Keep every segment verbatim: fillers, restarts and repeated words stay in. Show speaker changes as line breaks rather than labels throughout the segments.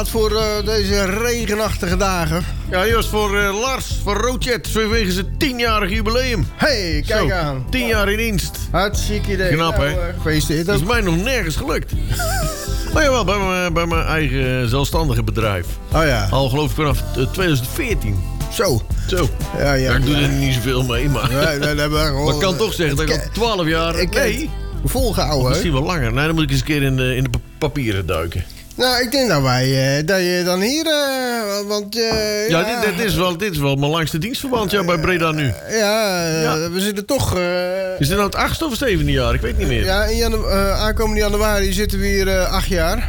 plaat voor uh, deze regenachtige dagen.
Ja, die was voor uh, Lars van Roodjet vanwege zijn tienjarig jubileum.
Hey, kijk
Zo,
aan.
Tien jaar in dienst.
Hartstikke idee.
Knap,
nou,
hè?
Uh, gefeliciteerd.
Dat is mij nog nergens gelukt. Maar jawel, bij mijn, bij mijn eigen zelfstandige bedrijf.
Oh ja.
Al geloof ik vanaf twintig veertien.
Zo.
Zo.
Ja, ja.
Ja, ik doe
ja.
er niet zoveel mee, maar...
Nee, nee, nee, maar, gewoon,
maar ik kan toch zeggen dat ik al twaalf jaar...
Ik
nee,
volgehouden.
misschien wel langer. Nee, dan moet ik eens een keer in de, in de papieren duiken.
Nou, ik denk dat wij uh, dat je dan hier, uh, want uh,
ja,
ja,
dit, dit, is wel, dit is wel mijn langste dienstverband ja, bij Breda nu.
Uh, ja, uh, ja, we zitten toch. Uh,
is dit nou het achtste of het zevende jaar? Ik weet niet meer.
Ja, in janu- uh, aankomende januari zitten we hier uh, acht jaar.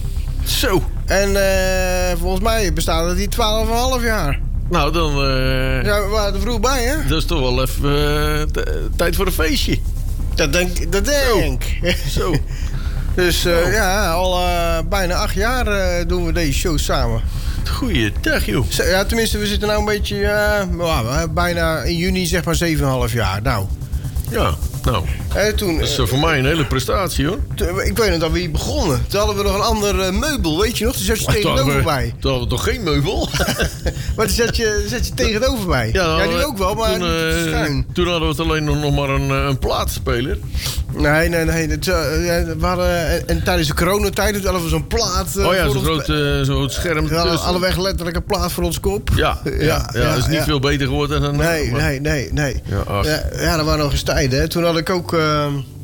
Zo.
En uh, volgens mij bestaat het hier twaalf en een half jaar.
Nou, dan... Uh,
ja, we waren er vroeg bij, hè?
Dat is toch wel even uh, t- tijd voor een feestje.
Dat denk, dat denk ik.
Zo. Zo.
Dus uh, oh. ja, al uh, bijna acht jaar uh, doen we deze show samen.
Goeiedag, joh.
Ja, tenminste, we zitten nou een beetje... Uh, uh, bijna in juni, zeg maar, zeven en een half jaar. Nou.
Ja, nou.
Uh, toen,
dat is uh, voor mij een hele prestatie, hoor.
Toen, ik weet nog dat we hier begonnen. Toen hadden we nog een ander uh, meubel, weet je nog? Toen zat je maar tegenover we, mij.
Toen hadden we toch geen meubel?
Maar toen zat je, zat je tegenover mij. Ja, nou, ja die ook wel, maar toen, uh, schuin.
Toen hadden we het alleen nog, nog maar een, een plaatspeler.
Nee, nee, nee. Het, uh, we hadden, en, en tijdens de coronatijd hadden we zo'n plaat... Uh,
oh ja, zo'n groot uh, zo scherm.
We hadden allebei letterlijk een plaat voor ons kop.
Ja, ja, ja, ja, ja dat is niet ja. veel beter geworden dan...
Nee, maar... nee, nee, nee.
Ja,
ja, ja, dat waren nog eens tijden. Hè. Toen had ik ook... Uh,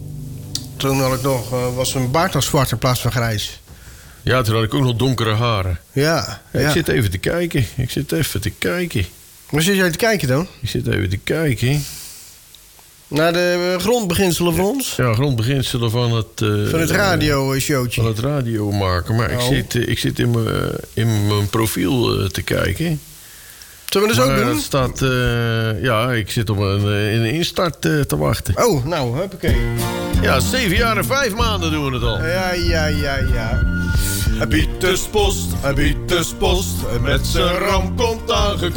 toen had ik nog... Uh, was mijn baard nog zwart in plaats van grijs.
Ja, toen had ik ook nog donkere haren.
Ja.
ja ik
ja.
zit even te kijken. Ik zit even te kijken.
Waar zit jij te kijken dan?
Ik zit even te kijken.
Naar de grondbeginselen van ons?
Ja, grondbeginselen van het... Uh,
van het radio-showtje.
Van het radio maken. Maar oh. ik, zit, uh, ik zit in mijn, uh, in mijn profiel uh, te kijken.
Zullen we dat
maar,
ook doen?
Het staat... Uh, ja, ik zit op een, uh, in een instart uh, te wachten.
Oh, nou, huppakee.
Ja, zeven jaar en vijf maanden doen we het al.
Ja, ja, ja, ja.
Pieterspost, Pieterspost, met zijn ram komt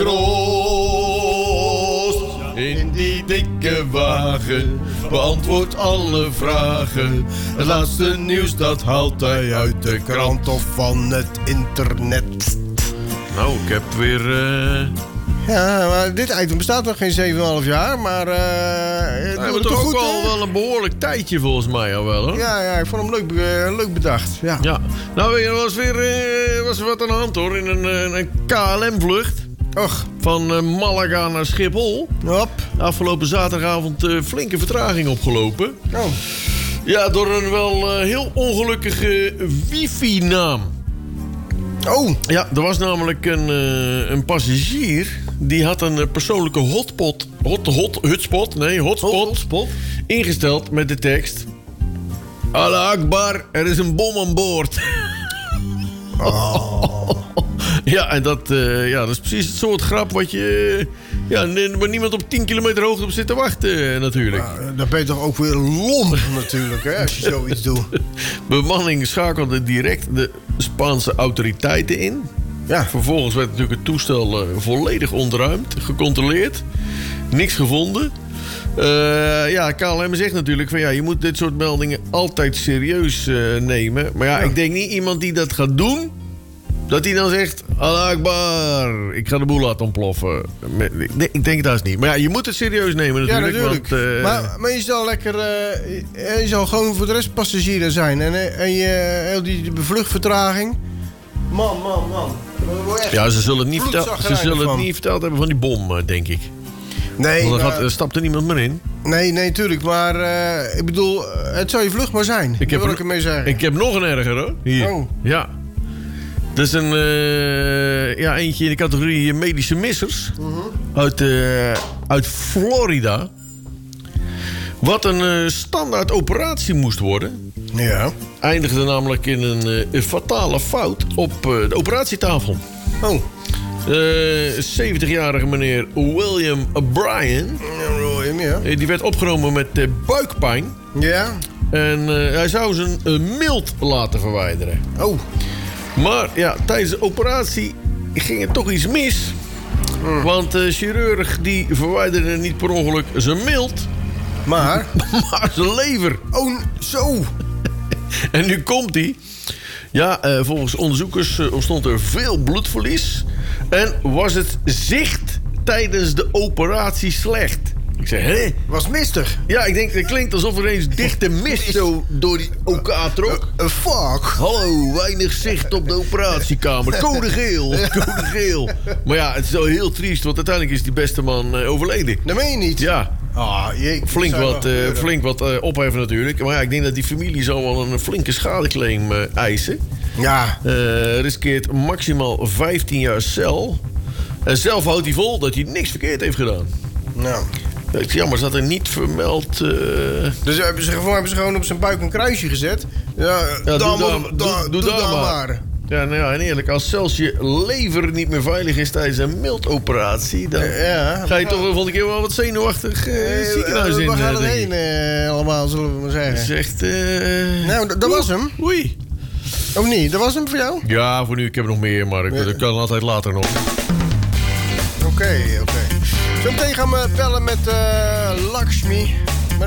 aangekroost. In die dikke wagen beantwoordt alle vragen. Het laatste nieuws dat haalt hij uit de krant of van het internet.
Nou, ik heb weer... Uh...
Ja, maar dit item bestaat nog geen zeven komma vijf jaar, maar... Uh,
Hij ja, wordt toch goed, ook al wel een behoorlijk tijdje volgens mij al wel, hoor.
Ja, ja, ik vond hem leuk, uh, leuk bedacht, ja.
ja. Nou, er was weer uh, was er wat aan de hand, hoor, in een, een K L M-vlucht.
Och.
Van uh, Malaga naar Schiphol.
Hop.
Afgelopen zaterdagavond uh, flinke vertraging opgelopen.
Oh.
Ja, door een wel uh, heel ongelukkige wifi-naam.
Oh.
Ja, er was namelijk een, uh, een passagier... die had een uh, persoonlijke hotspot... Hot, hot, hotspot, nee, hotspot...
hotspot
ingesteld met de tekst... Allah Akbar, er is een bom aan boord.
Oh.
Ja, en dat, uh, ja, dat is precies het soort grap wat je... Uh, ja, waar niemand op tien kilometer hoogte op zit te wachten, uh, natuurlijk.
Nou, dan ben je toch ook weer lomp, natuurlijk, hè, als je zoiets doet.
Bemanning schakelde direct de Spaanse autoriteiten in.
Ja.
Vervolgens werd natuurlijk het toestel uh, volledig ontruimd, gecontroleerd. Niks gevonden. Uh, ja, K L M zegt natuurlijk van ja, je moet dit soort meldingen altijd serieus uh, nemen. Maar ja, ja, ik denk niet iemand die dat gaat doen... dat hij dan zegt, Allah Akbar, ik ga de boel laten ontploffen. Nee, ik denk dat niet. Maar ja, je moet het serieus nemen natuurlijk.
Ja, natuurlijk.
Want, uh...
maar, maar je zal lekker, uh, je zal gewoon voor de rest passagier zijn. En, en je, die vluchtvertraging. Man, man, man.
Ja, ze zullen, het niet, vertel, ze zullen het niet verteld hebben van die bom, denk ik.
Nee,
want er,
maar,
gaat, er stapt er niemand meer in.
Nee, nee, tuurlijk. Maar uh, ik bedoel, het zou je vlucht maar zijn. Ik heb, wil ik ermee zeggen.
Ik heb nog een erger, hoor. Hier.
Oh.
Ja. Dat is een, uh, ja, eentje in de categorie medische missers. Uh-huh. Uit, uh, uit Florida. Wat een uh, standaard operatie moest worden.
Ja.
Eindigde namelijk in een, uh, een fatale fout op uh, de operatietafel.
Oh.
Uh, zeventigjarige meneer William Bryan.
William, ja.
Die werd opgenomen met uh, buikpijn.
Ja.
En uh, hij zou zijn uh, milt laten verwijderen.
Oh.
Maar ja, tijdens de operatie ging er toch iets mis. Mm. Want de chirurg die verwijderde niet per ongeluk zijn milt.
Maar?
maar zijn lever.
Oh, zo.
En nu komt hij. Ja, uh, volgens onderzoekers uh, ontstond er veel bloedverlies. En was het zicht tijdens de operatie slecht. Ik zeg, hé?
Was mistig.
Ja, ik denk, het klinkt alsof er eens dichte mist zo door die O K trok.
Uh, uh, fuck.
Hallo, weinig zicht op de operatiekamer. Code geel, code geel. Maar ja, het is wel heel triest, want uiteindelijk is die beste man uh, overleden.
Dat meen je niet?
Ja.
Ah, jee,
flink wat, uh, flink wat uh, opheffen natuurlijk. Maar ja, ik denk dat die familie zal wel een flinke schadeclaim uh, eisen.
Ja.
Uh, riskeert maximaal vijftien jaar cel. En zelf houdt hij vol dat hij niks verkeerd heeft gedaan.
Nou.
Het is jammer dat er niet vermeld... Uh...
Dus hebben ze, gewoon, hebben ze gewoon op zijn buik een kruisje gezet? Ja,
ja
dan
doe,
moet,
dan,
da,
doe,
doe,
doe,
doe
dan
dan
maar.
maar.
Ja, nou ja, en eerlijk, als zelfs je lever niet meer veilig is tijdens een mildoperatie... dan
ja,
ga je toch wel volgende keer wel wat zenuwachtig uh, uh, ziekenhuis in.
Waar gaat het
uh,
heen uh, allemaal, zullen we maar zeggen.
Dat is echt... Uh...
Nou, dat, dat was hem.
Oei.
Of niet? Dat was hem voor jou?
Ja, voor nu. Ik heb er nog meer, maar ik, dat kan altijd later nog.
Oké, okay, oké. Okay. Zometeen gaan we bellen met uh, Lakshmi.